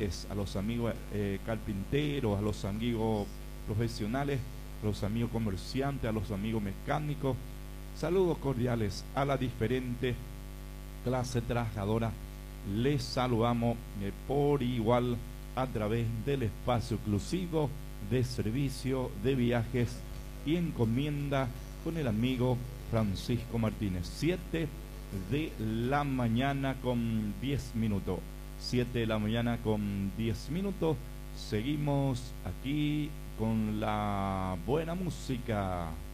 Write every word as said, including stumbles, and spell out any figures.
cordiales a los amigos eh, carpinteros, a los amigos profesionales, a los amigos comerciantes, a los amigos mecánicos. Saludos cordiales a la diferente clase trabajadora. Les saludamos eh, por igual a través del espacio exclusivo de servicio de viajes y encomienda con el amigo Francisco Martínez. Siete de la mañana con diez minutos. Siete de la mañana con diez minutos. Seguimos aquí con la buena música.